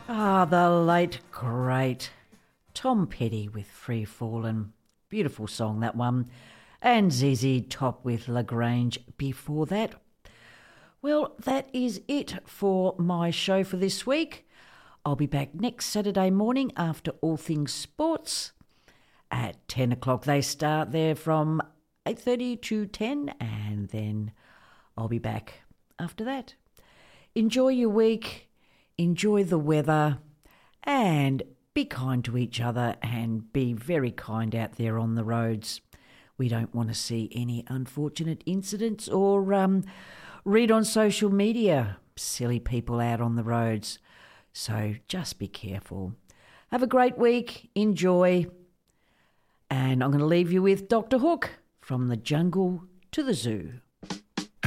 Ah, the late, great Tom Petty with Free Fallin'. Beautiful song, that one. And ZZ Top with Lagrange before that. Well, that is it for my show for this week. I'll be back next Saturday morning after All Things Sports. At 10 o'clock they start there from 8:30 to 10, and then I'll be back after that. Enjoy your week, enjoy the weather, and be kind to each other and be very kind out there on the roads. We don't want to see any unfortunate incidents or read on social media silly people out on the roads. So just be careful. Have a great week. Enjoy. And I'm going to leave you with Dr. Hook, From the Jungle to the Zoo.